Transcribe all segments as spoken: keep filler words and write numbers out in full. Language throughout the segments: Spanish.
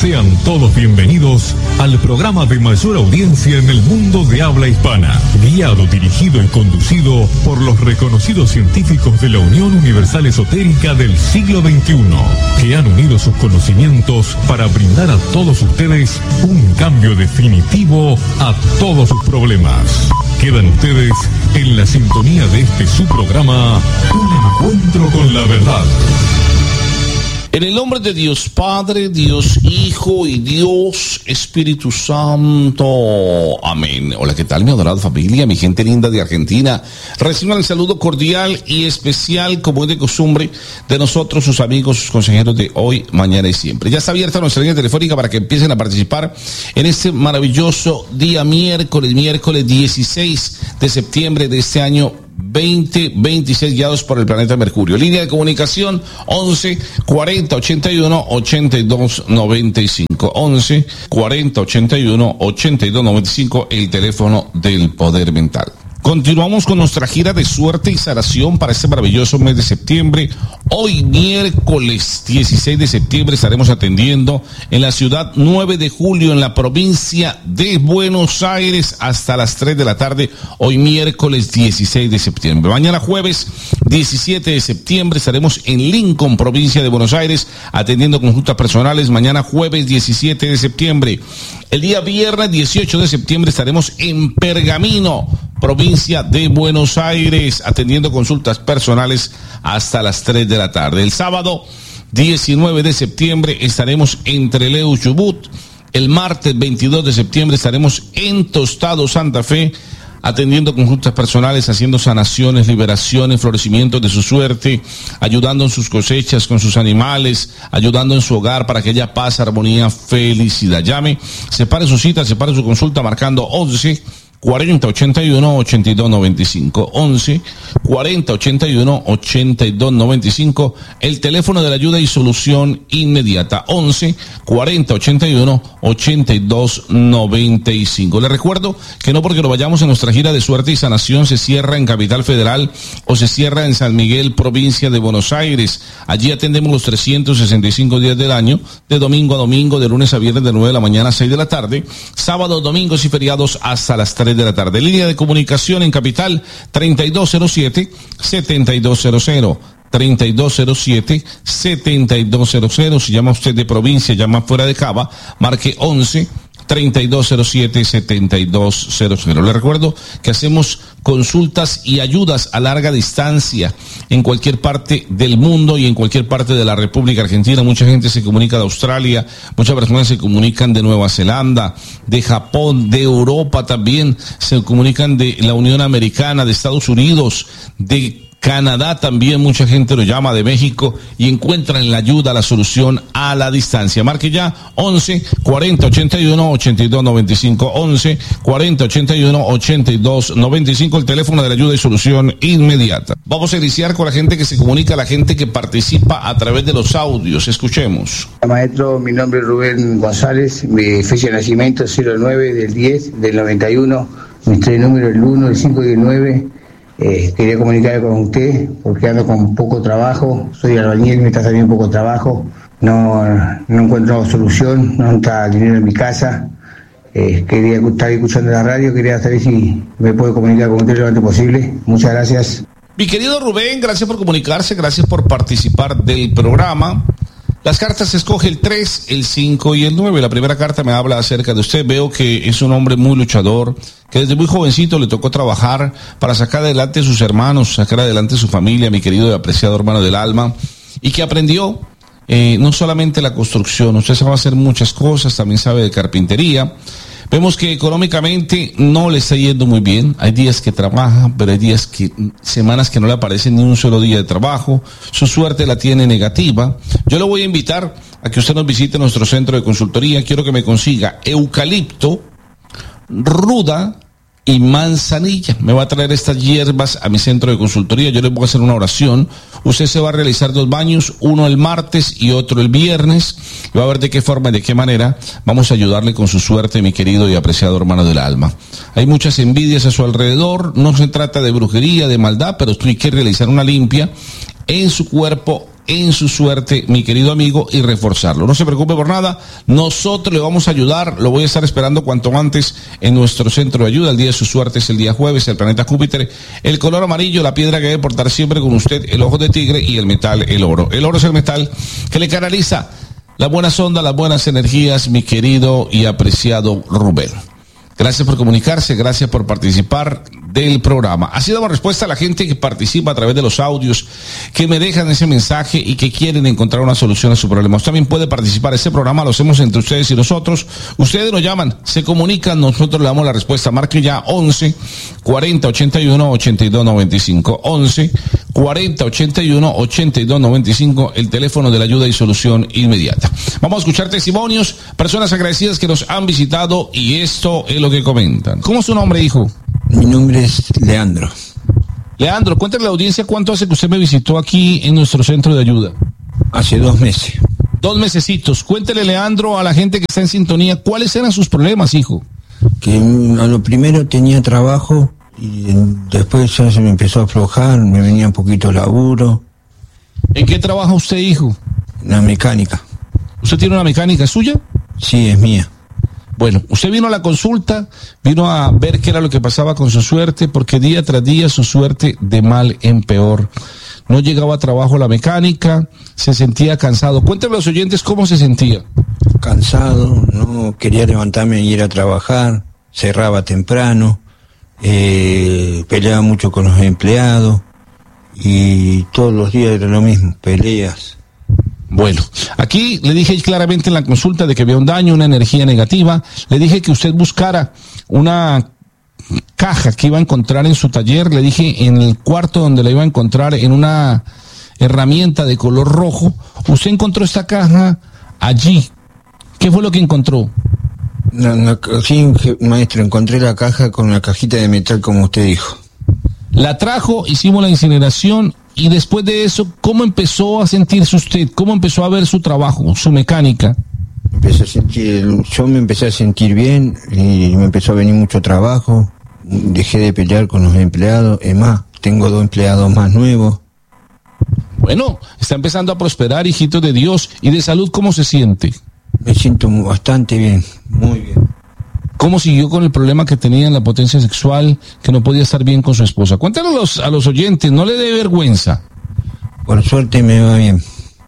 Sean todos bienvenidos al programa de mayor audiencia en el mundo de habla hispana, guiado, dirigido y conducido por los reconocidos científicos de la Unión Universal Esotérica del siglo veintiuno, que han unido sus conocimientos para brindar a todos ustedes un cambio definitivo a todos sus problemas. Quedan ustedes en la sintonía de este su programa, Un Encuentro con la Verdad. En el nombre de Dios Padre, Dios Hijo y Dios Espíritu Santo. Amén. Hola, ¿qué tal, mi adorada familia, mi gente linda de Argentina? Reciban el saludo cordial y especial, como es de costumbre, de nosotros, sus amigos, sus consejeros de hoy, mañana y siempre. Ya está abierta nuestra línea telefónica para que empiecen a participar en este maravilloso día miércoles, miércoles dieciséis de septiembre de este año veinte veintiséis, guiados por el planeta Mercurio. Línea de comunicación once cuarenta ochenta y uno ochenta y dos noventa y cinco. once cuarenta ochenta y uno ochenta y dos noventa y cinco, el teléfono del poder mental. Continuamos con nuestra gira de suerte y sanación para este maravilloso mes de septiembre. Hoy, miércoles dieciséis de septiembre, estaremos atendiendo en la ciudad nueve de julio, en la provincia de Buenos Aires, hasta las tres de la tarde. Hoy, miércoles dieciséis de septiembre. Mañana, jueves diecisiete de septiembre, estaremos en Lincoln, provincia de Buenos Aires, atendiendo consultas personales. Mañana, jueves diecisiete de septiembre. El día viernes dieciocho de septiembre, estaremos en Pergamino, provincia de Buenos Aires, atendiendo consultas personales hasta las tres de la tarde. El sábado diecinueve de septiembre estaremos en Trelew, Chubut. El martes veintidós de septiembre estaremos en Tostado, Santa Fe, atendiendo consultas personales, haciendo sanaciones, liberaciones, florecimientos de su suerte, ayudando en sus cosechas, con sus animales, ayudando en su hogar para que haya paz, armonía, felicidad. Llame, separe su cita, separe su consulta marcando once cuarenta ochenta y uno ochenta y dos noventa y cinco. once cuarenta ochenta y uno ochenta y dos noventa y cinco, el teléfono de la ayuda y solución inmediata. once cuarenta ochenta y uno ochenta y dos noventa y cinco. Les recuerdo que no porque lo vayamos en nuestra gira de suerte y sanación se cierra en Capital Federal o se cierra en San Miguel, provincia de Buenos Aires. Allí atendemos los trescientos sesenta y cinco días del año, de domingo a domingo, de lunes a viernes, de nueve de la mañana a seis de la tarde, sábados, domingos y feriados hasta las tres de la tarde. Línea de comunicación en Capital treinta y dos cero siete setenta y dos cero cero. treinta y dos cero siete setenta y dos cero cero. Si llama usted de provincia, llama fuera de Cava, marque once treinta y dos cero siete setenta y dos cero cero. Le recuerdo que hacemos consultas y ayudas a larga distancia en cualquier parte del mundo y en cualquier parte de la República Argentina. Mucha gente se comunica de Australia, muchas personas se comunican de Nueva Zelanda, de Japón, de Europa también, se comunican de la Unión Americana, de Estados Unidos, de Canadá también, mucha gente lo llama, de México, y encuentran la ayuda, la solución a la distancia. Marque ya once cuarenta ochenta y uno ochenta y dos noventa y cinco. once cuarenta ochenta y uno ochenta y dos noventa y cinco, el teléfono de la ayuda y solución inmediata. Vamos a iniciar con la gente que se comunica, la gente que participa a través de los audios. Escuchemos. Maestro, mi nombre es Rubén González, mi fecha de nacimiento es cero nueve del diez del noventa y uno, mi número es el uno, el cinco y el nueve. Eh, quería comunicar con usted porque ando con poco trabajo, soy albañil, me está saliendo poco trabajo, no, no encuentro solución, no entra dinero en mi casa. Eh, quería estar escuchando la radio, quería saber si me puedo comunicar con usted lo antes posible. Muchas gracias. Mi querido Rubén, gracias por comunicarse, gracias por participar del programa. Las cartas se escoge el tres, el cinco y el nueve. La primera carta me habla acerca de usted. Veo que es un hombre muy luchador, que desde muy jovencito le tocó trabajar para sacar adelante a sus hermanos, sacar adelante a su familia, mi querido y apreciado hermano del alma, y que aprendió eh, no solamente la construcción, usted sabe hacer muchas cosas, también sabe de carpintería. Vemos que económicamente no le está yendo muy bien. Hay días que trabaja, pero hay días que, semanas que no le aparece ni un solo día de trabajo. Su suerte la tiene negativa. Yo le voy a invitar a que usted nos visite nuestro centro de consultoría. Quiero que me consiga eucalipto, ruda y manzanilla. Me va a traer estas hierbas a mi centro de consultoría. Yo le voy a hacer una oración. Usted se va a realizar dos baños, uno el martes y otro el viernes. Y va a ver de qué forma y de qué manera vamos a ayudarle con su suerte, mi querido y apreciado hermano del alma. Hay muchas envidias a su alrededor. No se trata de brujería, de maldad, pero usted hay que realizar una limpia en su cuerpo en su suerte, mi querido amigo, y reforzarlo. No se preocupe por nada, nosotros le vamos a ayudar, lo voy a estar esperando cuanto antes en nuestro centro de ayuda. El día de su suerte es el día jueves, el planeta Júpiter, el color amarillo, la piedra que debe portar siempre con usted, el ojo de tigre, y el metal, el oro. El oro es el metal que le canaliza las buenas ondas, las buenas energías, mi querido y apreciado Rubén. Gracias por comunicarse, gracias por participar del programa. Así damos respuesta a la gente que participa a través de los audios, que me dejan ese mensaje y que quieren encontrar una solución a su problema. Usted también puede participar en este programa, lo hacemos entre ustedes y nosotros. Ustedes nos llaman, se comunican, nosotros le damos la respuesta. Marque ya once cuarenta ochenta y uno ochenta y dos noventa y cinco. once cuarenta ochenta y uno ochenta y dos noventa y cinco, el teléfono de la ayuda y solución inmediata. Vamos a escuchar testimonios, personas agradecidas que nos han visitado, y esto es lo que comentan. ¿Cómo es su nombre, hijo? Mi nombre es Leandro. Leandro, cuéntale a la audiencia cuánto hace que usted me visitó aquí en nuestro centro de ayuda. Hace dos meses. Dos mesecitos. Cuéntele, Leandro, a la gente que está en sintonía, ¿cuáles eran sus problemas, hijo? Que a lo primero tenía trabajo y después ya se me empezó a aflojar, me venía un poquito laburo. ¿En qué trabaja usted, hijo? En la mecánica. ¿Usted tiene una mecánica suya? Sí, es mía. Bueno, usted vino a la consulta, vino a ver qué era lo que pasaba con su suerte, porque día tras día su suerte de mal en peor. No llegaba a trabajo la mecánica, se sentía cansado. Cuéntame a los oyentes cómo se sentía. Cansado, no quería levantarme y ir a trabajar, cerraba temprano, eh, peleaba mucho con los empleados y todos los días era lo mismo, peleas. Bueno, aquí le dije claramente en la consulta de que había un daño, una energía negativa. Le dije que usted buscara una caja que iba a encontrar en su taller. Le dije en el cuarto donde la iba a encontrar, en una herramienta de color rojo. Usted encontró esta caja allí. ¿Qué fue lo que encontró? No, no, sí, maestro, encontré la caja con la cajita de metal como usted dijo. La trajo, hicimos la incineración. Y después de eso, ¿cómo empezó a sentirse usted? ¿Cómo empezó a ver su trabajo, su mecánica? Empecé a sentir, yo me empecé a sentir bien y me empezó a venir mucho trabajo. Dejé de pelear con los empleados. Es más, tengo dos empleados más nuevos. Bueno, está empezando a prosperar, hijito de Dios. ¿Y de salud cómo se siente? Me siento bastante bien, muy bien. ¿Cómo siguió con el problema que tenía en la potencia sexual, que no podía estar bien con su esposa? Cuéntanos a los, a los oyentes, no le dé vergüenza. Por suerte me va bien.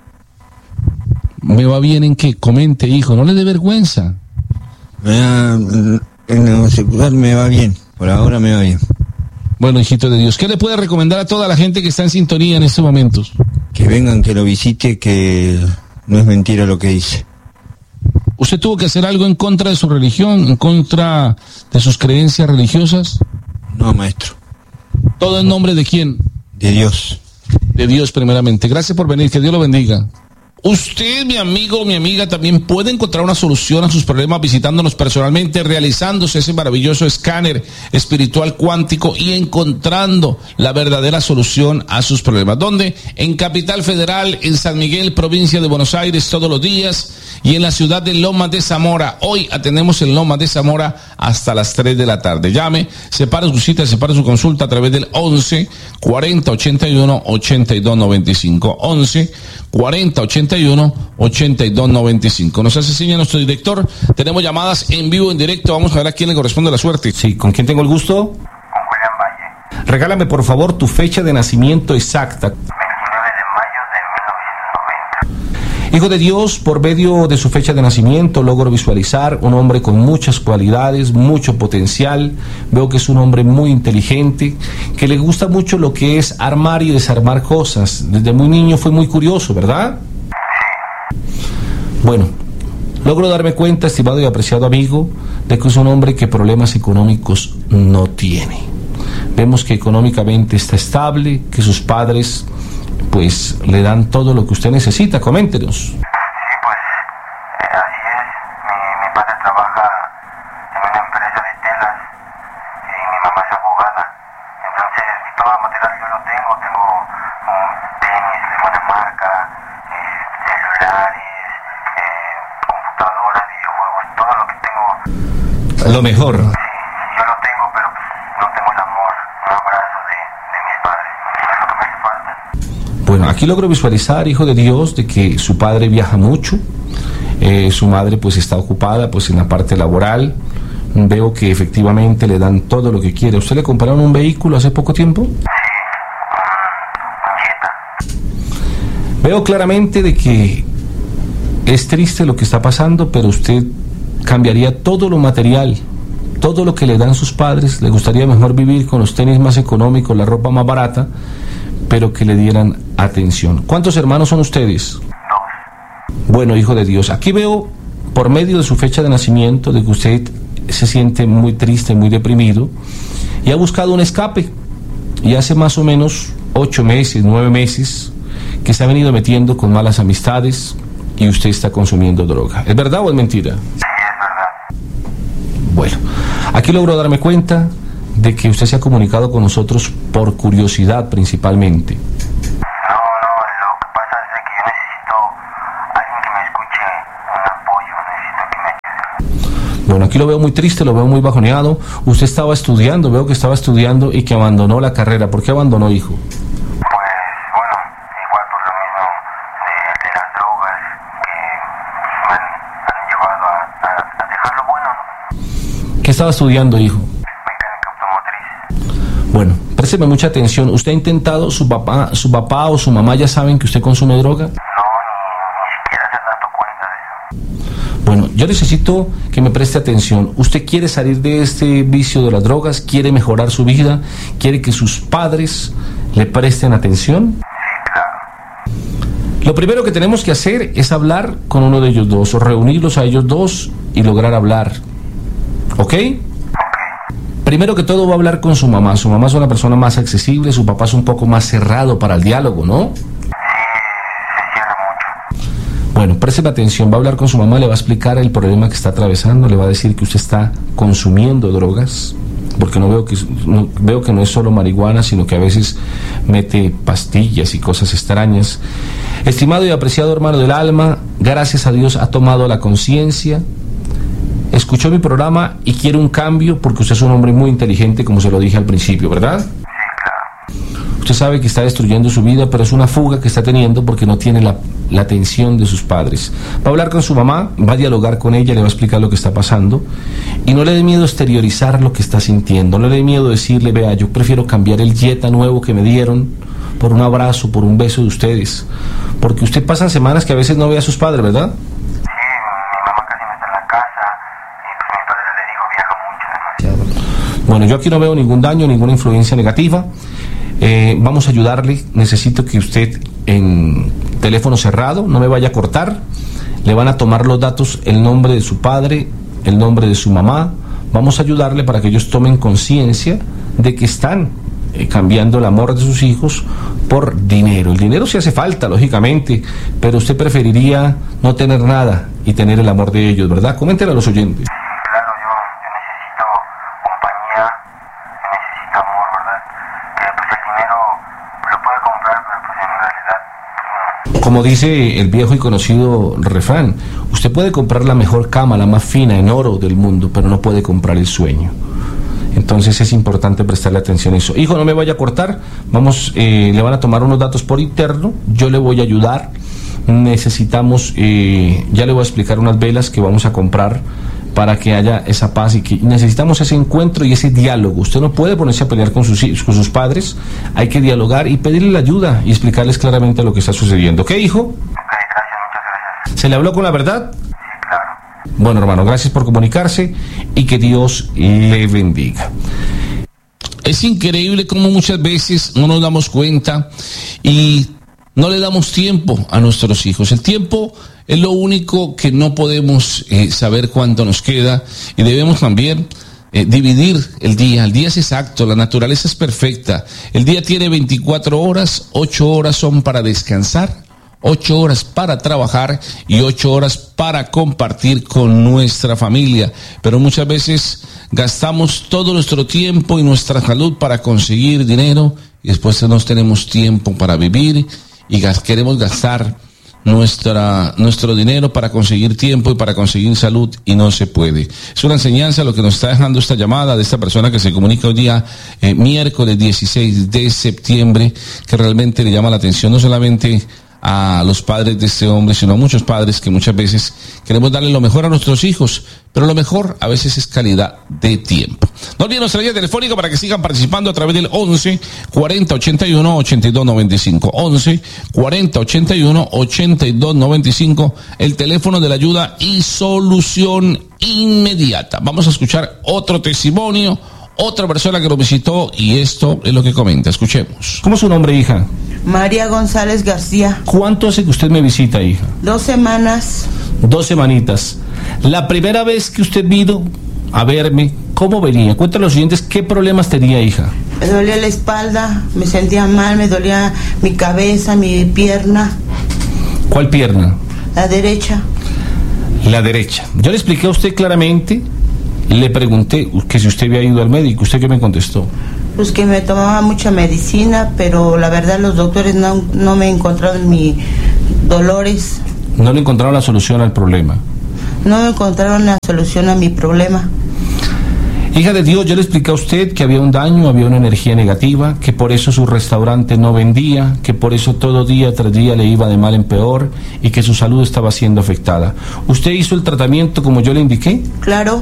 ¿Me va bien en qué? Comente, hijo, no le dé vergüenza. Me va, en lo sexual me va bien, por ahora me va bien. Bueno, hijito de Dios, ¿qué le puede recomendar a toda la gente que está en sintonía en estos momentos? Que vengan, que lo visite, que no es mentira lo que dice. ¿Usted tuvo que hacer algo en contra de su religión, en contra de sus creencias religiosas? No, maestro. ¿Todo en nombre de quién? De Dios. De Dios primeramente. Gracias por venir, que Dios lo bendiga. Usted, mi amigo, mi amiga, también puede encontrar una solución a sus problemas visitándonos personalmente, realizándose ese maravilloso escáner espiritual cuántico y encontrando la verdadera solución a sus problemas. ¿Dónde? En Capital Federal, en San Miguel, provincia de Buenos Aires, todos los días, y en la ciudad de Lomas de Zamora. Hoy atendemos en Lomas de Zamora hasta las tres de la tarde. Llame, separe su cita, separe su consulta a través del once cuarenta ochenta y uno ochenta y dos noventa y cinco. once cuarenta ochenta y uno ochenta y dos noventa y cinco. Nos hace seña nuestro director. Tenemos llamadas en vivo, en directo. Vamos a ver a quién le corresponde la suerte. Sí, ¿con quién tengo el gusto? Con William Valle. Regálame por favor tu fecha de nacimiento exacta. veintinueve de mayo de mil novecientos noventa. Hijo de Dios, por medio de su fecha de nacimiento logro visualizar un hombre con muchas cualidades, mucho potencial. Veo que es un hombre muy inteligente, que le gusta mucho lo que es armar y desarmar cosas. Desde muy niño fue muy curioso, ¿verdad? Bueno, logro darme cuenta, estimado y apreciado amigo, de que es un hombre que problemas económicos no tiene. Vemos que económicamente está estable, que sus padres pues le dan todo lo que usted necesita. Coméntenos. Sí, pues eh, así es. Mi, mi padre trabaja en una empresa de telas y mi mamá es abogada. Entonces todo el material yo lo tengo. Tengo um, tenis de buena marca, eh, celulares, eh, computadoras, videojuegos, todo lo que tengo. Lo mejor. Sí, yo lo tengo, pero pues, no tengo el amor, un abrazo de, de mis padres. Es lo que me hace falta. Bueno, aquí logro visualizar, hijo de Dios, de que su padre viaja mucho, eh, su madre pues está ocupada pues en la parte laboral. Veo que efectivamente le dan todo lo que quiere. ¿Usted le compraron un vehículo hace poco tiempo? Veo claramente de que es triste lo que está pasando, pero usted cambiaría todo lo material, todo lo que le dan sus padres. Le gustaría mejor vivir con los tenis más económicos, la ropa más barata, pero que le dieran atención. ¿Cuántos hermanos son ustedes? Dos. Bueno, hijo de Dios, aquí veo por medio de su fecha de nacimiento de que usted se siente muy triste, muy deprimido y ha buscado un escape. Y hace más o menos ocho meses, nueve meses que se ha venido metiendo con malas amistades y usted está consumiendo droga. ¿Es verdad o es mentira? Sí, es verdad. Bueno, aquí logro darme cuenta de que usted se ha comunicado con nosotros por curiosidad principalmente. No, no, lo que pasa es de que yo necesito alguien que me escuche, un apoyo, necesito que me ayude. Bueno, aquí lo veo muy triste, lo veo muy bajoneado. Usted estaba estudiando, veo que estaba estudiando y que abandonó la carrera. ¿Por qué abandonó, hijo? Pues, bueno, igual por lo mismo de, de las drogas que me han, han llevado a, a, a dejar lo bueno, ¿no? ¿Qué estaba estudiando, hijo? Mecánica automotriz. Bueno, présteme mucha atención. ¿Usted ha intentado, su papá, su papá o su mamá ya saben que usted consume droga? No, ni, ni siquiera se han dado cuenta de eso. Bueno, yo necesito que me preste atención. ¿Usted quiere salir de este vicio de las drogas? ¿Quiere mejorar su vida? ¿Quiere que sus padres le presten atención? Sí, claro. Lo primero que tenemos que hacer es hablar con uno de ellos dos, o reunirlos a ellos dos y lograr hablar. ¿Ok? Primero que todo va a hablar con su mamá. Su mamá es una persona más accesible, su papá es un poco más cerrado para el diálogo, ¿no? Sí, se cierra mucho. Bueno, présteme atención, va a hablar con su mamá, le va a explicar el problema que está atravesando, le va a decir que usted está consumiendo drogas, porque no veo que no, veo que no es solo marihuana, sino que a veces mete pastillas y cosas extrañas. Estimado y apreciado hermano del alma, gracias a Dios ha tomado la conciencia, escuchó mi programa y quiere un cambio porque usted es un hombre muy inteligente, como se lo dije al principio, ¿verdad? Sí, claro. Usted sabe que está destruyendo su vida, pero es una fuga que está teniendo porque no tiene la, la atención de sus padres. Va a hablar con su mamá, va a dialogar con ella, le va a explicar lo que está pasando. Y no le dé miedo exteriorizar lo que está sintiendo. No le dé miedo decirle, vea, yo prefiero cambiar el Jetta nuevo que me dieron por un abrazo, por un beso de ustedes. Porque usted pasa semanas que a veces no ve a sus padres, ¿verdad? Sí, mi mamá casi no está en la casa y pues mi padre, le digo, viaja mucho, demasiado. Bueno, yo aquí no veo ningún daño, ninguna influencia negativa. Eh, vamos a ayudarle. Necesito que usted en teléfono cerrado no me vaya a cortar. Le van a tomar los datos, el nombre de su padre, el nombre de su mamá. Vamos a ayudarle para que ellos tomen conciencia de que están eh, cambiando el amor de sus hijos por dinero. El dinero sí hace falta, lógicamente, pero usted preferiría no tener nada y tener el amor de ellos, ¿verdad? Coméntenle a los oyentes. Claro, yo, yo necesito compañía, necesito amor, ¿verdad? Que pues el dinero lo puede comprar, pero pues en realidad pues, no. Como dice el viejo y conocido refrán, usted puede comprar la mejor cama, la más fina, en oro del mundo, pero no puede comprar el sueño. Entonces es importante prestarle atención a eso. Hijo, no me vaya a cortar, vamos, eh, le van a tomar unos datos por interno, yo le voy a ayudar. Necesitamos, eh, ya le voy a explicar unas velas que vamos a comprar para que haya esa paz y que necesitamos ese encuentro y ese diálogo. Usted no puede ponerse a pelear con sus, con sus padres, hay que dialogar y pedirle la ayuda y explicarles claramente lo que está sucediendo. ¿Ok, hijo? Ok, gracias, muchas gracias. ¿Se le habló con la verdad? Sí, claro. Bueno, hermano, gracias por comunicarse y que Dios le bendiga. Es increíble cómo muchas veces no nos damos cuenta y no le damos tiempo a nuestros hijos. El tiempo es lo único que no podemos eh, saber cuánto nos queda y debemos también eh, dividir el día. El día es exacto, la naturaleza es perfecta. El día tiene veinticuatro horas, ocho horas son para descansar, ocho horas para trabajar y ocho horas para compartir con nuestra familia. Pero muchas veces gastamos todo nuestro tiempo y nuestra salud para conseguir dinero y después no tenemos tiempo para vivir y gas- queremos gastar nuestra, nuestro dinero para conseguir tiempo y para conseguir salud y no se puede. Es una enseñanza lo que nos está dejando esta llamada de esta persona que se comunica hoy día, eh, miércoles dieciséis de septiembre, que realmente le llama la atención no solamente a los padres de este hombre, sino a muchos padres que muchas veces queremos darle lo mejor a nuestros hijos, pero lo mejor a veces es calidad de tiempo. No olviden nuestra línea telefónica para que sigan participando a través del once cuarenta ochenta y uno ochenta y dos noventa y cinco. once cuarenta ochenta y uno ochenta y dos noventa y cinco, el teléfono de la ayuda y solución inmediata. Vamos a escuchar otro testimonio, otra persona que lo visitó, y esto es lo que comenta. Escuchemos. ¿Cómo es su nombre, hija? María González García. ¿Cuánto hace que usted me visita, hija? Dos semanas. Dos semanitas. La primera vez que usted vino a verme, ¿cómo venía? Cuéntale a los siguientes, ¿qué problemas tenía, hija? Me dolía la espalda, me sentía mal, me dolía mi cabeza, mi pierna. ¿Cuál pierna? La derecha. La derecha. Yo le expliqué a usted claramente, le pregunté que si usted había ido al médico. ¿Usted qué me contestó? Pues que me tomaba mucha medicina, pero la verdad los doctores no, no me encontraron mis dolores. No le encontraron la solución al problema. No me encontraron la solución a mi problema. Hija de Dios, yo le expliqué a usted que había un daño, había una energía negativa, que por eso su restaurante no vendía, que por eso todo día tras día le iba de mal en peor y que su salud estaba siendo afectada. ¿Usted hizo el tratamiento como yo le indiqué? Claro,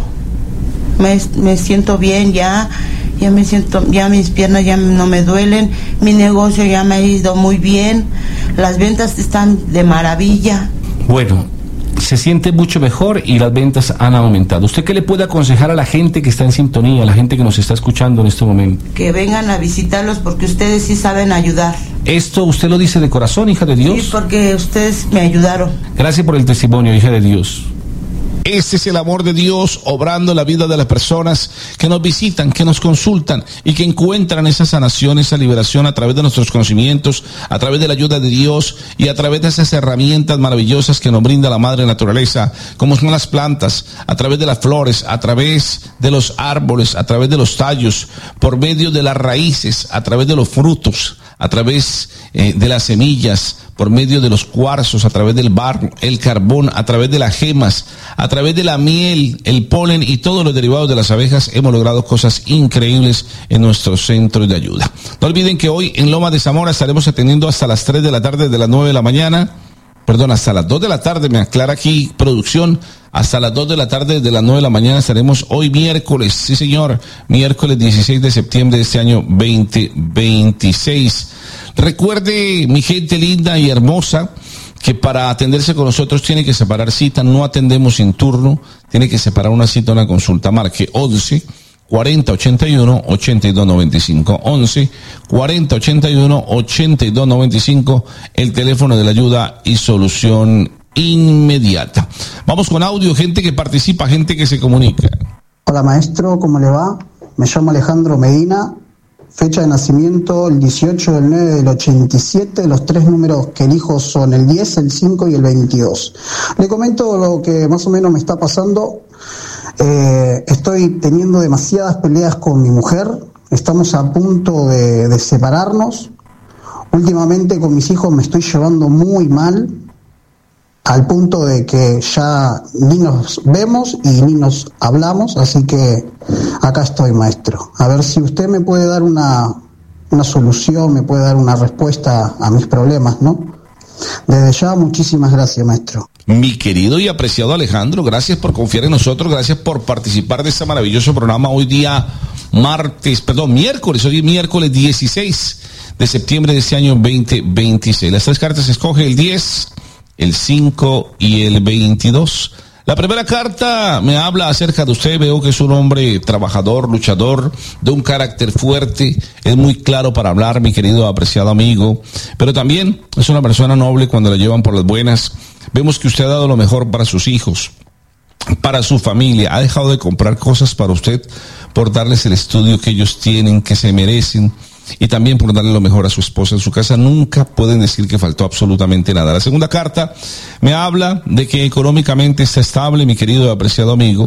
me, me siento bien ya. Ya me siento, ya mis piernas ya no me duelen, mi negocio ya me ha ido muy bien, las ventas están de maravilla. Bueno, se siente mucho mejor y las ventas han aumentado. ¿Usted qué le puede aconsejar a la gente que está en sintonía, a la gente que nos está escuchando en este momento? Que vengan a visitarlos porque ustedes sí saben ayudar. ¿Esto usted lo dice de corazón, hija de Dios? Sí, porque ustedes me ayudaron. Gracias por el testimonio, hija de Dios. Este es el amor de Dios obrando en la vida de las personas que nos visitan, que nos consultan y que encuentran esa sanación, esa liberación a través de nuestros conocimientos, a través de la ayuda de Dios y a través de esas herramientas maravillosas que nos brinda la madre naturaleza, como son las plantas, a través de las flores, a través de los árboles, a través de los tallos, por medio de las raíces, a través de los frutos, a través eh, de las semillas, por medio de los cuarzos, a través del barro, el carbón, a través de las gemas, a través de la miel, el polen y todos los derivados de las abejas, hemos logrado cosas increíbles en nuestros centros de ayuda. No olviden que hoy en Loma de Zamora estaremos atendiendo hasta las tres de la tarde, de las nueve de la mañana, perdón, hasta las dos de la tarde, me aclara aquí producción, hasta las dos de la tarde, de las nueve de la mañana estaremos hoy miércoles, sí señor, miércoles dieciséis de septiembre de este año veinte veintiséis. Recuerde, mi gente linda y hermosa, que para atenderse con nosotros tiene que separar cita, no atendemos sin turno, tiene que separar una cita, una consulta, marque once cuarenta ochenta y uno ochenta y dos noventa y cinco, once cuarenta ochenta y uno ochenta y dos noventa y cinco, el teléfono de la ayuda y solución inmediata. Vamos con audio, gente que participa, gente que se comunica. Hola maestro, ¿cómo le va? Me llamo Alejandro Medina, fecha de nacimiento el dieciocho del nueve del ochenta y siete, los tres números que elijo son el diez, el cinco y el veintidós. Le comento lo que más o menos me está pasando. Eh, estoy teniendo demasiadas peleas con mi mujer, estamos a punto de, de separarnos. Últimamente con mis hijos me estoy llevando muy mal, al punto de que ya ni nos vemos y ni nos hablamos, así que acá estoy, maestro. A ver si usted me puede dar una, una solución, me puede dar una respuesta a mis problemas, ¿no? Desde ya, muchísimas gracias, maestro. Mi querido y apreciado Alejandro, gracias por confiar en nosotros, gracias por participar de este maravilloso programa hoy día martes, perdón, miércoles, hoy miércoles dieciséis de septiembre de este año veinte veintiséis. Las tres cartas se escoge el diez, el cinco y el veintidós. La primera carta me habla acerca de usted. Veo que es un hombre trabajador, luchador, de un carácter fuerte, es muy claro para hablar, mi querido apreciado amigo, pero también es una persona noble cuando la llevan por las buenas. Vemos que usted ha dado lo mejor para sus hijos, para su familia, ha dejado de comprar cosas para usted por darles el estudio que ellos tienen, que se merecen, y también por darle lo mejor a su esposa en su casa. Nunca pueden decir que faltó absolutamente nada. La segunda carta me habla de que económicamente está estable, mi querido y apreciado amigo,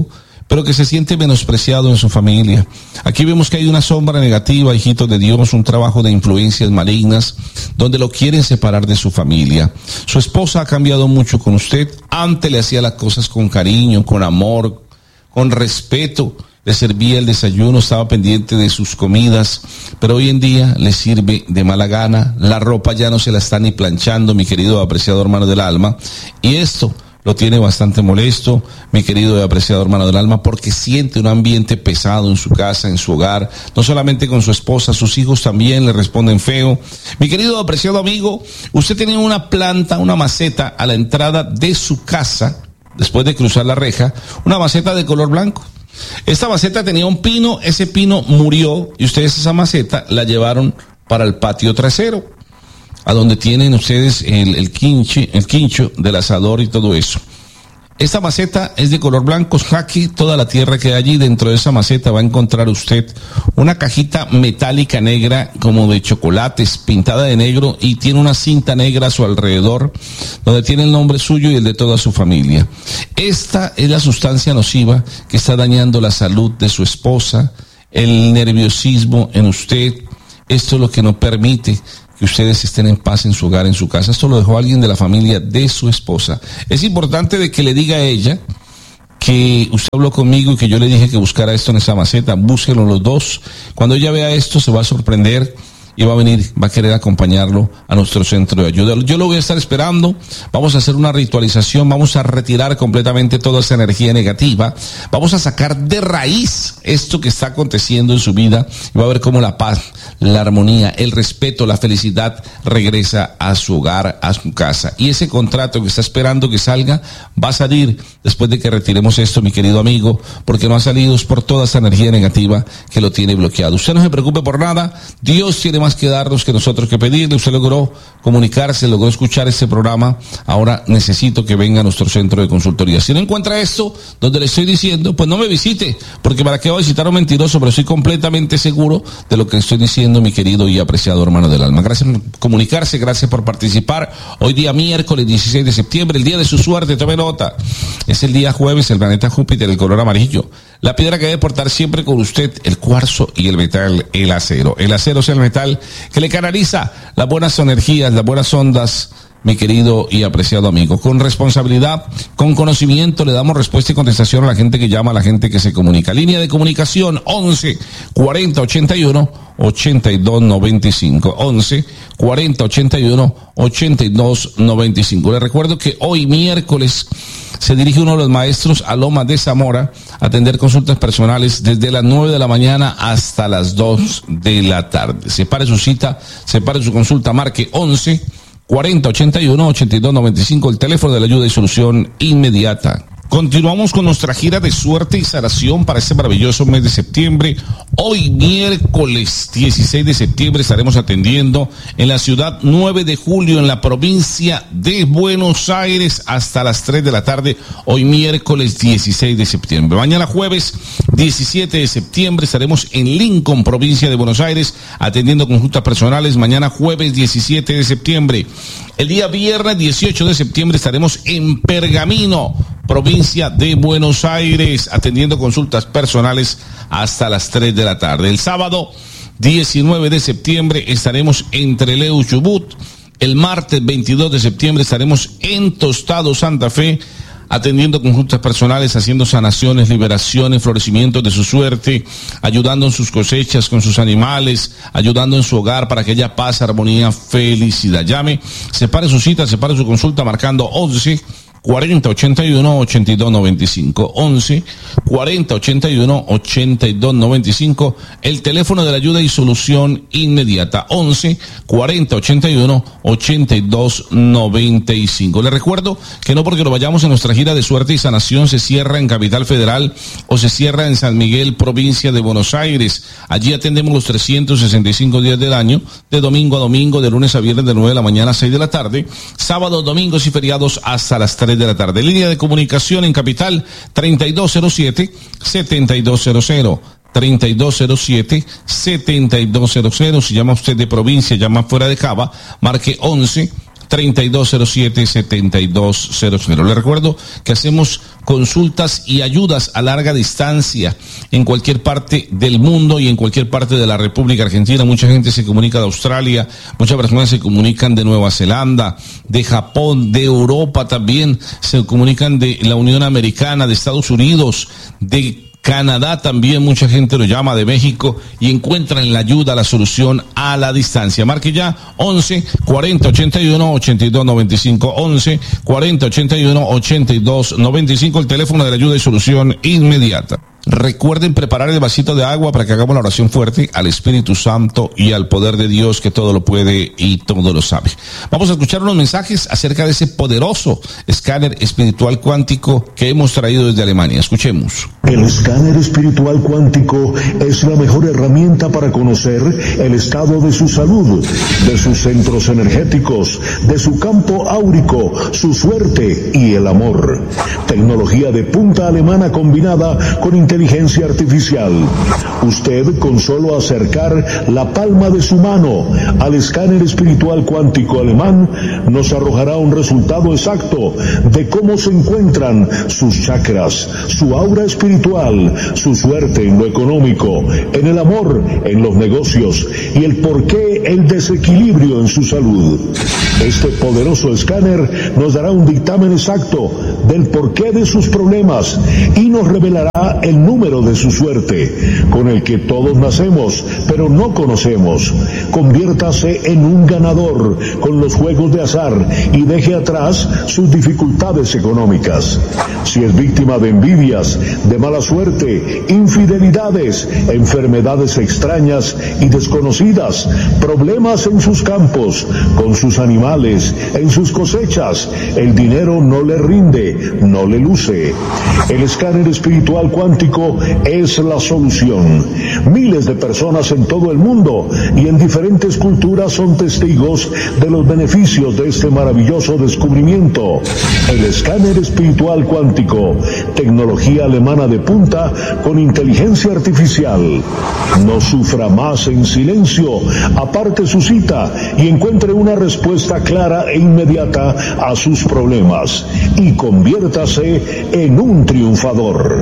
pero que se siente menospreciado en su familia. Aquí vemos que hay una sombra negativa, hijitos de Dios, un trabajo de influencias malignas, donde lo quieren separar de su familia. Su esposa ha cambiado mucho con usted. Antes le hacía las cosas con cariño, con amor, con respeto. Le servía el desayuno, estaba pendiente de sus comidas, pero hoy en día le sirve de mala gana. La ropa ya no se la está ni planchando, mi querido apreciado hermano del alma. Y esto lo tiene bastante molesto, mi querido y apreciado hermano del alma, porque siente un ambiente pesado en su casa, en su hogar, no solamente con su esposa, sus hijos también le responden feo. Mi querido y apreciado amigo, usted tenía una planta, una maceta a la entrada de su casa, después de cruzar la reja, una maceta de color blanco. Esta maceta tenía un pino, ese pino murió y ustedes esa maceta la llevaron para el patio trasero, a donde tienen ustedes el, el, quinche, el quincho del asador y todo eso. Esta maceta es de color blanco, jaque, toda la tierra que hay allí. Dentro de esa maceta va a encontrar usted una cajita metálica negra como de chocolates, pintada de negro, y tiene una cinta negra a su alrededor, donde tiene el nombre suyo y el de toda su familia. Esta es la sustancia nociva que está dañando la salud de su esposa, el nerviosismo en usted. Esto es lo que no permite que ustedes estén en paz en su hogar, en su casa. Esto lo dejó alguien de la familia de su esposa. Es importante de que le diga a ella que usted habló conmigo y que yo le dije que buscara esto en esa maceta. Búsquenlo los dos. Cuando ella vea esto se va a sorprender y va a venir, va a querer acompañarlo a nuestro centro de ayuda. Yo lo voy a estar esperando. Vamos a hacer una ritualización, vamos a retirar completamente toda esa energía negativa, vamos a sacar de raíz esto que está aconteciendo en su vida y va a ver cómo la paz, la armonía, el respeto, la felicidad regresa a su hogar, a su casa. Y ese contrato que está esperando que salga va a salir después de que retiremos esto, mi querido amigo, porque no ha salido es por toda esa energía negativa que lo tiene bloqueado. Usted no se preocupe por nada, Dios tiene más que darnos que nosotros que pedirle. Usted logró comunicarse, logró escuchar este programa. Ahora necesito que venga a nuestro centro de consultoría. Si no encuentra esto donde le estoy diciendo, pues no me visite, porque para qué va a visitar a un mentiroso, pero estoy completamente seguro de lo que estoy diciendo, mi querido y apreciado hermano del alma. Gracias por comunicarse, gracias por participar. Hoy día miércoles dieciséis de septiembre, el día de su suerte, tome nota. Es el día jueves, el planeta Júpiter, el color amarillo. La piedra que debe portar siempre con usted, el cuarzo, y el metal, el acero. El acero es el metal que le canaliza las buenas energías, las buenas ondas, mi querido y apreciado amigo. Con responsabilidad, con conocimiento, le damos respuesta y contestación a la gente que llama, a la gente que se comunica. Línea de comunicación once cuarenta ochenta y uno ochenta y dos noventa y cinco. once cuarenta ochenta y uno ochenta y dos noventa y cinco. Les recuerdo que hoy miércoles se dirige uno de los maestros a Loma de Zamora a atender consultas personales desde las nueve de la mañana hasta las dos de la tarde. Separe su cita, separe su consulta, marque once cuarenta ochenta y uno ochenta y dos noventa y cinco, el teléfono de la ayuda y solución inmediata. Continuamos con nuestra gira de suerte y sanación para este maravilloso mes de septiembre. Hoy miércoles dieciséis de septiembre estaremos atendiendo en la ciudad nueve de julio, en la provincia de Buenos Aires, hasta las tres de la tarde. Hoy miércoles dieciséis de septiembre. Mañana jueves diecisiete de septiembre estaremos en Lincoln, provincia de Buenos Aires, atendiendo consultas personales. Mañana jueves diecisiete de septiembre. El día viernes dieciocho de septiembre estaremos en Pergamino, provincia de Buenos Aires, atendiendo consultas personales hasta las tres de la tarde. El sábado diecinueve de septiembre estaremos en Trelew, Chubut. El martes veintidós de septiembre estaremos en Tostado, Santa Fe, atendiendo consultas personales, haciendo sanaciones, liberaciones, florecimientos de su suerte, ayudando en sus cosechas, con sus animales, ayudando en su hogar para que haya paz, armonía, felicidad. Llame, separe su cita, separe su consulta marcando once cuarenta ochenta y uno ochenta y dos noventa y cinco. once cuarenta ochenta y uno ochenta y dos noventa y cinco. El teléfono de la ayuda y solución inmediata. once cuarenta ochenta y uno ochenta y dos noventa y cinco. Les recuerdo que no porque lo vayamos en nuestra gira de suerte y sanación se cierra en Capital Federal o se cierra en San Miguel, provincia de Buenos Aires. Allí atendemos los trescientos sesenta y cinco días del año, de domingo a domingo, de lunes a viernes, de nueve de la mañana a seis de la tarde, sábados, domingos y feriados hasta las tres de la tarde. Línea de comunicación en Capital treinta y dos cero siete setenta y dos cero cero. treinta y dos cero siete setenta y dos cero cero. Si llama usted de provincia, llama fuera de Cava, marque once treinta y dos cero siete, setenta y dos cero cero. Le recuerdo que hacemos consultas y ayudas a larga distancia en cualquier parte del mundo y en cualquier parte de la República Argentina. Mucha gente se comunica de Australia, muchas personas se comunican de Nueva Zelanda, de Japón, de Europa también, se comunican de la Unión Americana, de Estados Unidos, de Canadá también, mucha gente lo llama, de México, y encuentran la ayuda, la solución a la distancia. Marque ya once cuarenta ochenta y uno ochenta y dos noventa y cinco, once cuarenta ochenta y uno ochenta y dos noventa y cinco, el teléfono de la ayuda y solución inmediata. Recuerden preparar el vasito de agua para que hagamos la oración fuerte al Espíritu Santo y al poder de Dios que todo lo puede y todo lo sabe. Vamos a escuchar unos mensajes acerca de ese poderoso escáner espiritual cuántico que hemos traído desde Alemania. Escuchemos. El escáner espiritual cuántico es la mejor herramienta para conocer el estado de su salud, de sus centros energéticos, de su campo áurico, su suerte y el amor. Tecnología de punta alemana combinada con inteligencia inteligencia artificial. Usted, con solo acercar la palma de su mano al escáner espiritual cuántico alemán, nos arrojará un resultado exacto de cómo se encuentran sus chakras, su aura espiritual, su suerte en lo económico, en el amor, en los negocios y el porqué el desequilibrio en su salud. Este poderoso escáner nos dará un dictamen exacto del porqué de sus problemas y nos revelará el número de su suerte, con el que todos nacemos, pero no conocemos. Conviértase en un ganador con los juegos de azar y deje atrás sus dificultades económicas. Si es víctima de envidias, de mala suerte, infidelidades, enfermedades extrañas y desconocidas, problemas en sus campos, con sus animales, en sus cosechas, el dinero no le rinde, no le luce. El escáner espiritual cuántico es la solución. Miles de personas en todo el mundo y en diferentes culturas son testigos de los beneficios de este maravilloso descubrimiento. El escáner espiritual cuántico, tecnología alemana de punta con inteligencia artificial. No sufra más en silencio, aparte su cita y encuentre una respuesta clara e inmediata a sus problemas y conviértase en un triunfador.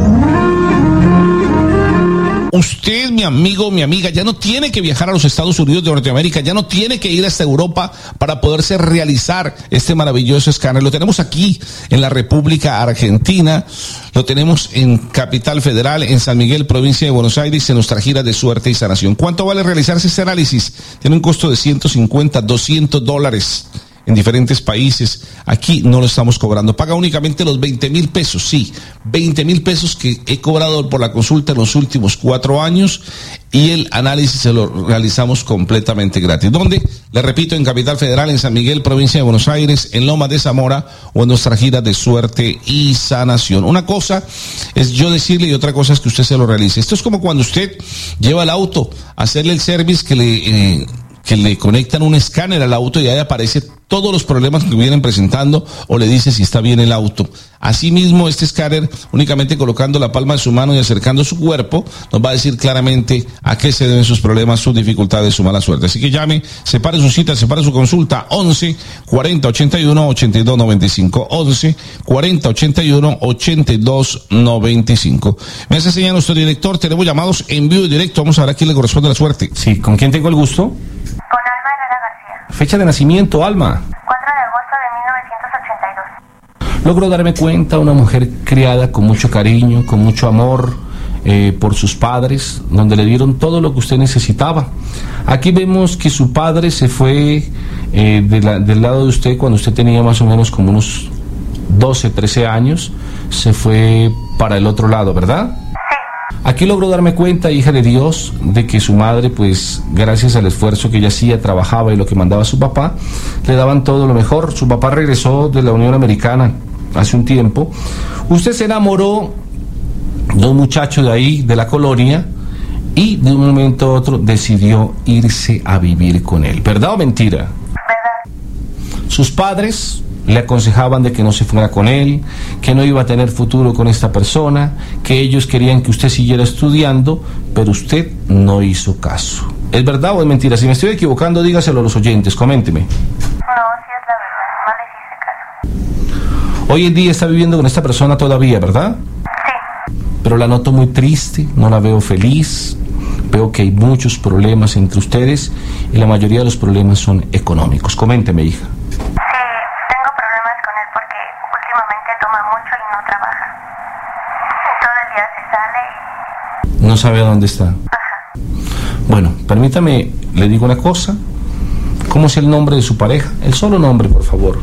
Usted, mi amigo, mi amiga, ya no tiene que viajar a los Estados Unidos de Norteamérica, ya no tiene que ir hasta Europa para poderse realizar este maravilloso escáner. Lo tenemos aquí en la República Argentina, lo tenemos en Capital Federal, en San Miguel, provincia de Buenos Aires, en nuestra gira de suerte y sanación. ¿Cuánto vale realizarse este análisis? Tiene un costo de ciento cincuenta, doscientos dólares. En diferentes países, aquí no lo estamos cobrando, paga únicamente los veinte mil pesos, sí, veinte mil pesos que he cobrado por la consulta en los últimos cuatro años y el análisis se lo realizamos completamente gratis. ¿Dónde? Le repito, en Capital Federal, en San Miguel, provincia de Buenos Aires, en Lomas de Zamora o en nuestra gira de suerte y sanación. Una cosa es yo decirle y otra cosa es que usted se lo realice. Esto es como cuando usted lleva el auto a hacerle el service que le... Eh, que le conectan un escáner al auto y ahí aparece todos los problemas que vienen presentando o le dice si está bien el auto. Asimismo, este escáner, únicamente colocando la palma de su mano y acercando su cuerpo, nos va a decir claramente a qué se deben sus problemas, sus dificultades, su mala suerte. Así que llame, separe su cita, separe su consulta, once cuarenta ochenta y uno ochenta y dos noventa y cinco, once cuarenta ochenta y uno ochenta y dos noventa y cinco. Me hace señal nuestro director, tenemos llamados en vivo y directo, vamos a ver a quién le corresponde la suerte. Sí, ¿con quién tengo el gusto? Con Alma Herrera García. Fecha de nacimiento, Alma. cuatro de agosto de mil novecientos ochenta y dos. Logro darme cuenta, una mujer criada con mucho cariño, con mucho amor eh, por sus padres, donde le dieron todo lo que usted necesitaba. Aquí vemos que su padre se fue eh, de la, del lado de usted cuando usted tenía más o menos como unos doce, trece años, se fue para el otro lado, ¿verdad? Aquí logro darme cuenta, hija de Dios, de que su madre, pues, gracias al esfuerzo que ella hacía, trabajaba y lo que mandaba su papá, le daban todo lo mejor. Su papá regresó de la Unión Americana hace un tiempo. Usted se enamoró de un muchacho de ahí, de la colonia, y de un momento a otro decidió irse a vivir con él. ¿Verdad o mentira? ¿Verdad? Sus padres le aconsejaban de que no se fuera con él, que no iba a tener futuro con esta persona, que ellos querían que usted siguiera estudiando, pero usted no hizo caso. ¿Es verdad o es mentira? Si me estoy equivocando, dígaselo a los oyentes, coménteme. No, sí es la verdad. Hoy en día está viviendo con esta persona todavía, ¿verdad? Sí. Pero la noto muy triste, no la veo feliz, veo que hay muchos problemas entre ustedes y la mayoría de los problemas son económicos. Coménteme, hija. Sí, tengo problemas con él porque últimamente toma mucho y no trabaja. Todo el día se sale y... No sabe a dónde está. Ajá. Bueno, permítame, le digo una cosa. ¿Cómo es el nombre de su pareja? El solo nombre, por favor.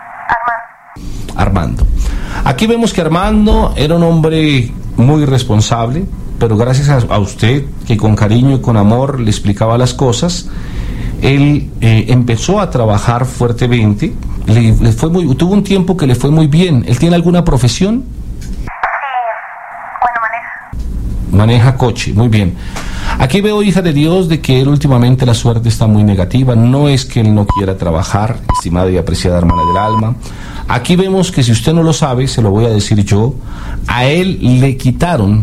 Armando. Armando. Aquí vemos que Armando era un hombre muy responsable, pero gracias a, a usted, que con cariño y con amor le explicaba las cosas, él eh, empezó a trabajar fuertemente. Le, le fue muy, tuvo un tiempo que le fue muy bien. ¿Él tiene alguna profesión? Sí, bueno, maneja. Maneja coche, muy bien. Aquí veo, hija de Dios, de que él últimamente la suerte está muy negativa. No es que él no quiera trabajar, estimada y apreciada hermana del alma. Aquí vemos que, si usted no lo sabe, se lo voy a decir yo, a él le quitaron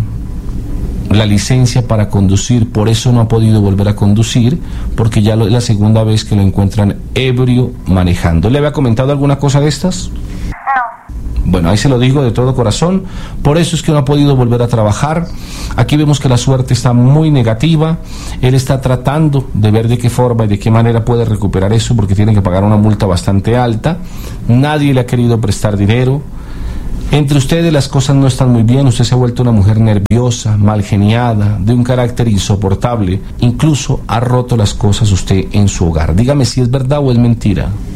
la licencia para conducir, por eso no ha podido volver a conducir, porque ya lo, es la segunda vez que lo encuentran ebrio manejando. ¿Le había comentado alguna cosa de estas? No. Bueno, ahí se lo digo de todo corazón. Por eso es que no ha podido volver a trabajar. Aquí vemos que la suerte está muy negativa. Él está tratando de ver de qué forma y de qué manera puede recuperar eso, porque tiene que pagar una multa bastante alta. Nadie le ha querido prestar dinero. Entre ustedes las cosas no están muy bien. Usted se ha vuelto una mujer nerviosa, mal geniada, de un carácter insoportable. Incluso ha roto las cosas usted en su hogar. Dígame si es verdad o es mentira. Sí,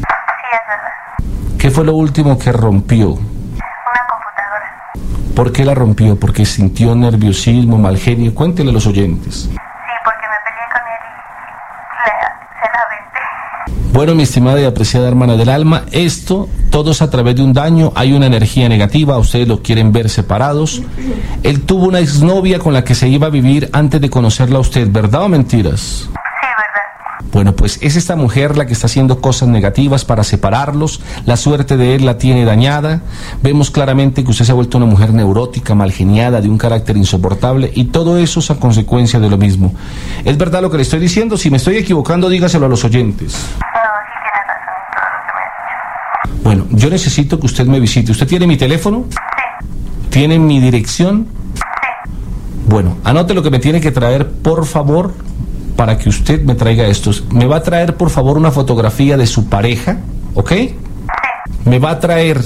es verdad. ¿Qué fue lo último que rompió? Una computadora. ¿Por qué la rompió? ¿Porque sintió nerviosismo, mal genio? Cuéntele a los oyentes. Sí, porque me peleé con él y le, se la aventé. Bueno, mi estimada y apreciada hermana del alma, esto, todo es a través de un daño. Hay una energía negativa, ustedes lo quieren ver separados. Él tuvo una exnovia con la que se iba a vivir antes de conocerla a usted, ¿verdad o mentiras? Sí, verdad. Bueno, pues es esta mujer la que está haciendo cosas negativas para separarlos. La suerte de él la tiene dañada. Vemos claramente que usted se ha vuelto una mujer neurótica, malgeniada, de un carácter insoportable, y todo eso es a consecuencia de lo mismo. ¿Es verdad lo que le estoy diciendo? Si me estoy equivocando, dígaselo a los oyentes. No, sí tiene razón en todo lo que me ha dicho. Bueno, yo necesito que usted me visite. ¿Usted tiene mi teléfono? Sí. ¿Tiene mi dirección? Sí. Bueno, anote lo que me tiene que traer, por favor, para que usted me traiga estos. Me va a traer, por favor, una fotografía de su pareja, ¿ok? Sí. Me va a traer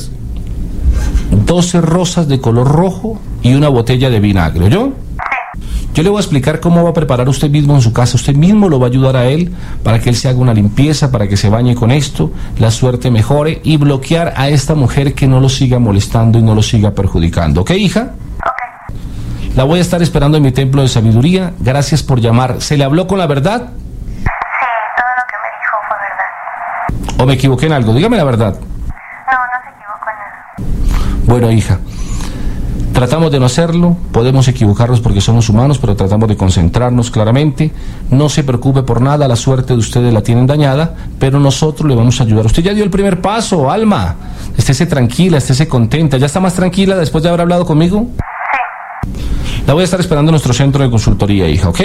doce rosas de color rojo y una botella de vinagre, ¿yo? Sí. Yo le voy a explicar cómo va a preparar usted mismo en su casa. Usted mismo lo va a ayudar a él para que él se haga una limpieza, para que se bañe con esto, la suerte mejore y bloquear a esta mujer que no lo siga molestando y no lo siga perjudicando. ¿Ok, hija? Ok. La voy a estar esperando en mi templo de sabiduría. Gracias por llamar. ¿Se le habló con la verdad? Sí, todo lo que me dijo fue verdad. ¿O me equivoqué en algo? Dígame la verdad. No, no se equivocó en nada. Bueno, hija, tratamos de no hacerlo, podemos equivocarnos porque somos humanos, pero tratamos de concentrarnos claramente. No se preocupe por nada, la suerte de ustedes la tienen dañada, pero nosotros le vamos a ayudar. Usted ya dio el primer paso, Alma. Estése tranquila, estése contenta. ¿Ya está más tranquila después de haber hablado conmigo? Sí. La voy a estar esperando en nuestro centro de consultoría, hija, ¿ok? Ok,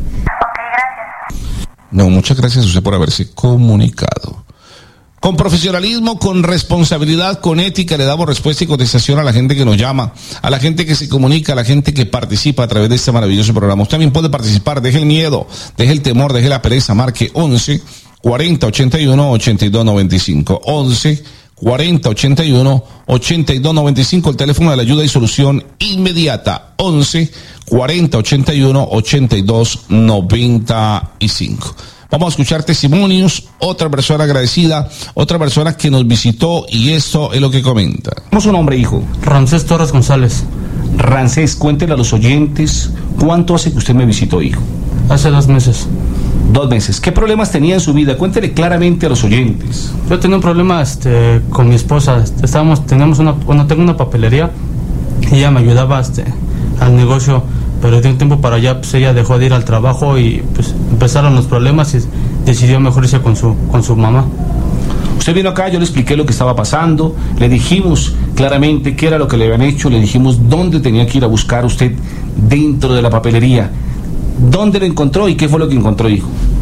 gracias. No, muchas gracias a usted por haberse comunicado. Con profesionalismo, con responsabilidad, con ética, le damos respuesta y contestación a la gente que nos llama, a la gente que se comunica, a la gente que participa a través de este maravilloso programa. Usted también puede participar, deje el miedo, deje el temor, deje la pereza, marque once cuarenta ochenta y uno ochenta y dos noventa y cinco, once cuarenta ochenta y uno ochenta y dos noventa y cinco, el teléfono de la ayuda y solución inmediata, once cuarenta ochenta y uno ochenta y dos noventa y cinco. Vamos a escuchar testimonios, otra persona agradecida, otra persona que nos visitó, y esto es lo que comenta. ¿Cómo es su nombre, hijo? Ramsés Torres González. Ramsés, cuéntele a los oyentes, ¿cuánto hace que usted me visitó, hijo? Hace dos meses. Dos meses. ¿Qué problemas tenía en su vida? Cuéntele claramente a los oyentes. Yo tenía un problema este, con mi esposa. Estábamos, teníamos una, bueno, tengo una papelería y ella me ayudaba este, al negocio, pero de un tiempo para allá pues ella dejó de ir al trabajo y pues empezaron los problemas y decidió mejor irse con su, con su mamá. Usted vino acá, yo le expliqué lo que estaba pasando, le dijimos claramente qué era lo que le habían hecho, le dijimos dónde tenía que ir a buscar usted dentro de la papelería. ¿Dónde lo encontró y qué fue lo que encontró, hijo?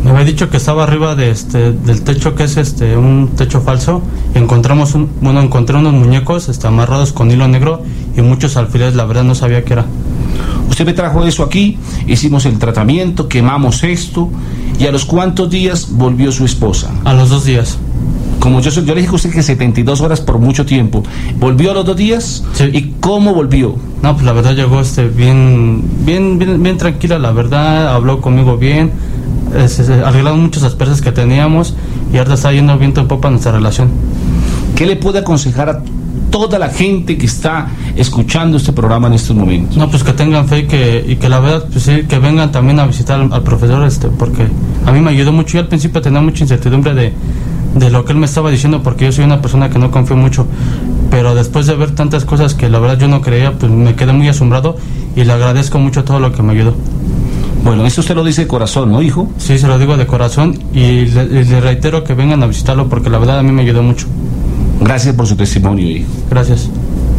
Me había dicho que estaba arriba de este del techo, que es este un techo falso. Y encontramos un, bueno, encontré unos muñecos este, amarrados con hilo negro y muchos alfileres. La verdad no sabía qué era. Usted me trajo eso aquí, hicimos el tratamiento, quemamos esto, y a los cuántos días volvió su esposa. A los dos días. Como yo, yo le dije a usted que setenta y dos horas por mucho tiempo. ¿Volvió a los dos días? Sí. ¿Y cómo volvió? No, pues la verdad llegó este bien, bien, bien, bien tranquila, la verdad, habló conmigo bien, eh, se, se arreglaron muchas asperezas que teníamos y ahora está yendo viento en popa nuestra relación. ¿Qué le puede aconsejar a toda la gente que está escuchando este programa en estos momentos? No, pues que tengan fe y que, y que la verdad, pues sí, que vengan también a visitar al, al profesor, este, porque a mí me ayudó mucho. Yo al principio tenía mucha incertidumbre de de lo que él me estaba diciendo, porque yo soy una persona que no confío mucho, pero después de ver tantas cosas que la verdad yo no creía, pues me quedé muy asombrado y le agradezco mucho todo lo que me ayudó. Bueno, eso usted lo dice de corazón, ¿no, hijo? Sí, se lo digo de corazón y le, le reitero que vengan a visitarlo porque la verdad a mí me ayudó mucho. Gracias por su testimonio, hijo. Gracias.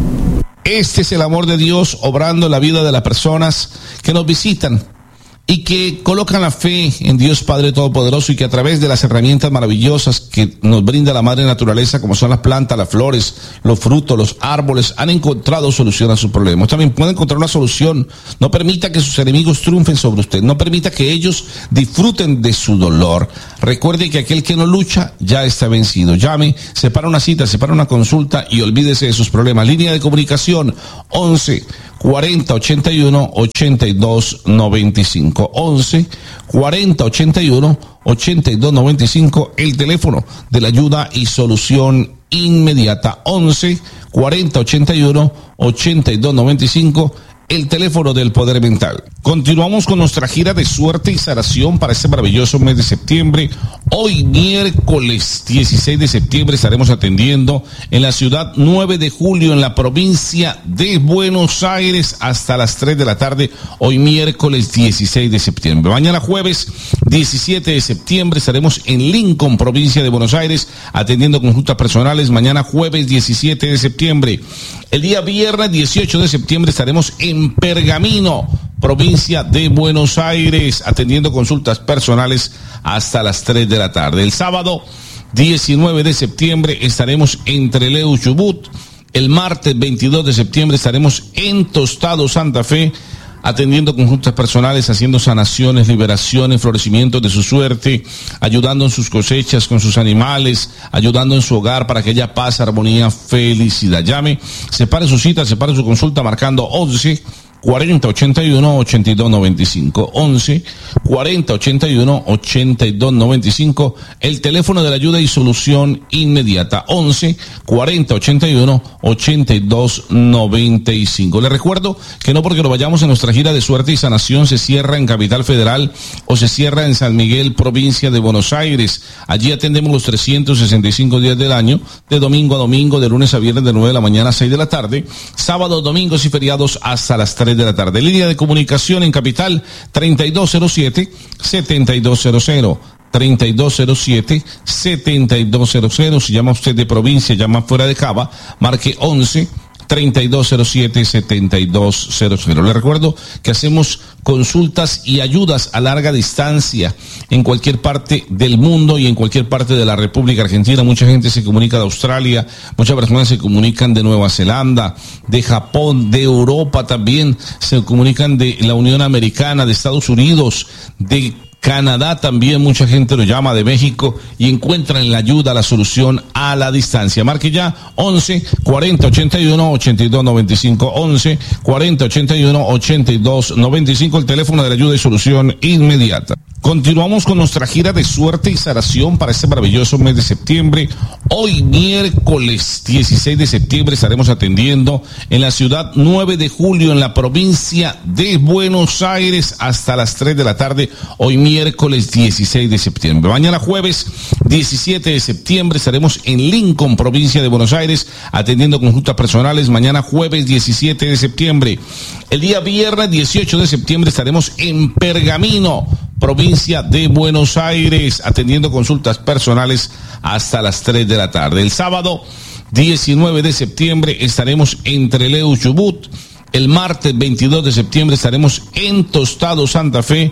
Este es el amor de Dios obrando en la vida de las personas que nos visitan y que colocan la fe en Dios Padre Todopoderoso, y que a través de las herramientas maravillosas que nos brinda la madre naturaleza, como son las plantas, las flores, los frutos, los árboles, han encontrado solución a sus problemas. También pueden encontrar una solución. No permita que sus enemigos triunfen sobre usted. No permita que ellos disfruten de su dolor. Recuerde que aquel que no lucha ya está vencido. Llame, separa una cita, separa una consulta y olvídese de sus problemas. Línea de comunicación once cuarenta ochenta y uno ochenta y dos noventa y cinco. once cuarenta ochenta y uno ochenta y dos noventa y cinco, el teléfono de la ayuda y solución inmediata. once cuarenta ochenta y uno ochenta y dos noventa y cinco, el teléfono del poder mental. Continuamos con nuestra gira de suerte y sanación para este maravilloso mes de septiembre. Hoy miércoles dieciséis de septiembre estaremos atendiendo en la ciudad nueve de julio, en la provincia de Buenos Aires, hasta las tres de la tarde. Hoy miércoles dieciséis de septiembre. Mañana jueves diecisiete de septiembre estaremos en Lincoln, provincia de Buenos Aires, atendiendo consultas personales. Mañana jueves diecisiete de septiembre. El día viernes dieciocho de septiembre estaremos en Pergamino, provincia de Buenos Aires, atendiendo consultas personales hasta las tres de la tarde. El sábado diecinueve de septiembre estaremos en Trelew, Chubut. El martes veintidós de septiembre estaremos en Tostado, Santa Fe, atendiendo consultas personales, haciendo sanaciones, liberaciones, florecimientos de su suerte, ayudando en sus cosechas con sus animales, ayudando en su hogar para que haya paz, armonía, felicidad. Llame, separe su cita, separe su consulta marcando once cuarenta ochenta y uno ochenta y dos noventa y cinco. once cuarenta ochenta y uno ochenta y dos noventa y cinco, el teléfono de la ayuda y solución inmediata. once cuarenta ochenta y uno ochenta y dos noventa y cinco. Les recuerdo que no porque lo vayamos en nuestra gira de suerte y sanación se cierra en Capital Federal o se cierra en San Miguel, provincia de Buenos Aires. Allí atendemos los trescientos sesenta y cinco días del año, de domingo a domingo, de lunes a viernes, de nueve de la mañana a seis de la tarde, sábados, domingos y feriados hasta las tres de la tarde. Línea de comunicación en Capital treinta y dos cero siete setenta y dos cero cero. treinta y dos cero siete setenta y dos cero cero. Si llama usted de provincia, llama fuera de Cava, marque once treinta y dos cero siete setenta y dos cero cero. Le recuerdo que hacemos consultas y ayudas a larga distancia en cualquier parte del mundo y en cualquier parte de la República Argentina. Mucha gente se comunica de Australia, muchas personas se comunican de Nueva Zelanda, de Japón, de Europa también, se comunican de la Unión Americana, de Estados Unidos, de Canadá también, mucha gente lo llama, de México, y encuentran la ayuda, la solución a la distancia. Marque ya once cuarenta ochenta y uno ochenta y dos noventa y cinco, once cuarenta ochenta y uno ochenta y dos noventa y cinco, el teléfono de la ayuda y solución inmediata. Continuamos con nuestra gira de suerte y sanación para este maravilloso mes de septiembre. Hoy miércoles dieciséis de septiembre estaremos atendiendo en la ciudad nueve de julio, en la provincia de Buenos Aires, hasta las tres de la tarde. Hoy miércoles dieciséis de septiembre. Mañana jueves diecisiete de septiembre estaremos en Lincoln, provincia de Buenos Aires, atendiendo consultas personales. Mañana jueves diecisiete de septiembre. El día viernes dieciocho de septiembre estaremos en Pergamino, provincia de Buenos Aires, atendiendo consultas personales hasta las tres de la tarde. El sábado diecinueve de septiembre estaremos en Trelew, Chubut. El martes veintidós de septiembre estaremos en Tostado, Santa Fe,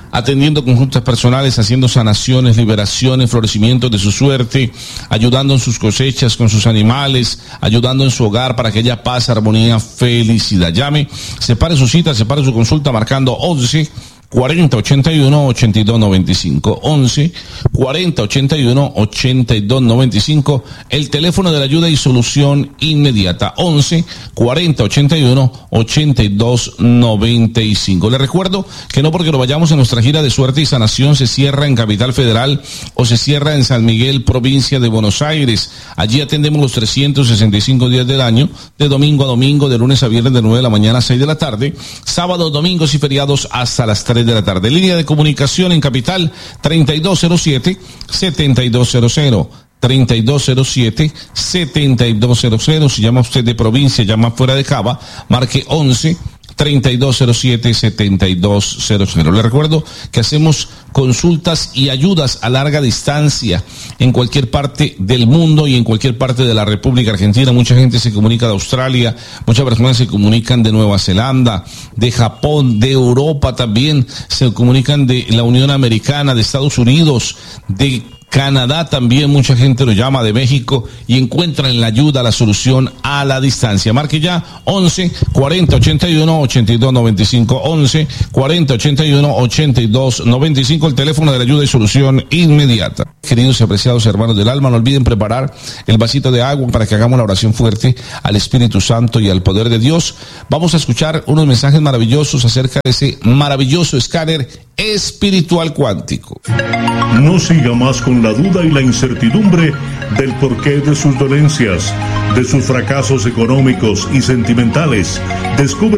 atendiendo consultas personales, haciendo sanaciones, liberaciones, florecimientos de su suerte, ayudando en sus cosechas con sus animales, ayudando en su hogar para que haya paz, armonía, felicidad. Llame, separe su cita, separe su consulta marcando once cuarenta ochenta y uno ochenta y dos noventa y cinco, once cuarenta ochenta y uno ochenta y dos noventa y cinco, el teléfono de la ayuda y solución inmediata, once cuarenta ochenta y uno ochenta y dos noventa y cinco. Les recuerdo que no porque lo vayamos en nuestra gira de suerte y sanación se cierra en Capital Federal o se cierra en San Miguel, provincia de Buenos Aires. Allí atendemos los trescientos sesenta y cinco días del año, de domingo a domingo, de lunes a viernes, de nueve de la mañana a seis de la tarde, sábados, domingos y feriados hasta las tres de la tarde. Línea de comunicación en Capital treinta y dos cero siete setenta y dos cero cero, treinta y dos cero siete setenta y dos cero cero. Si llama usted de provincia, llama fuera de Cava, marque once treinta y dos cero siete setenta y dos cero cero. Le recuerdo que hacemos consultas y ayudas a larga distancia en cualquier parte del mundo y en cualquier parte de la República Argentina. Mucha gente se comunica de Australia, muchas personas se comunican de Nueva Zelanda, de Japón, de Europa también, se comunican de la Unión Americana, de Estados Unidos, de Canadá también, mucha gente lo llama, de México, y encuentran la ayuda, la solución a la distancia. Marque ya once cuarenta ochenta y uno ochenta y dos noventa y cinco, once cuarenta ochenta y uno ochenta y dos noventa y cinco, el teléfono de la ayuda y solución inmediata. Queridos y apreciados hermanos del alma, no olviden preparar el vasito de agua para que hagamos la oración fuerte al Espíritu Santo y al poder de Dios. Vamos a escuchar unos mensajes maravillosos acerca de ese maravilloso escáner espiritual cuántico. No siga más con la duda y la incertidumbre del porqué de sus dolencias, de sus fracasos económicos y sentimentales. Descubre